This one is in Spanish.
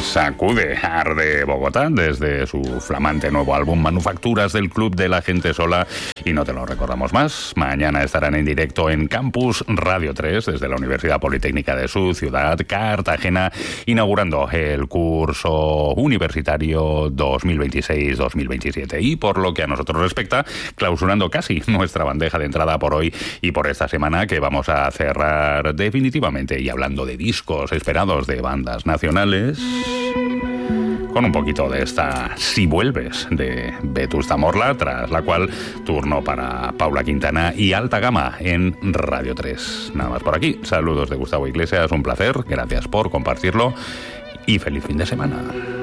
sacude Arde Bogotá desde su flamante nuevo álbum Manufacturas del Club de la Gente Sola. Y no te lo recordamos más, mañana estarán en directo en Campus Radio 3 desde la Universidad Politécnica de su ciudad, Cartagena, inaugurando el curso universitario 2026-2027. Y por lo que a nosotros respecta, clausurando casi nuestra bandeja de entrada por hoy y por esta semana, que vamos a cerrar definitivamente, y hablando de discos esperados de bandas nacionales, con un poquito de esta Si Vuelves de Vetusta Morla, tras la cual turno para Paula Quintana y Alta Gama en Radio 3. Nada más por aquí. Saludos de Gustavo Iglesias, un placer, gracias por compartirlo y feliz fin de semana.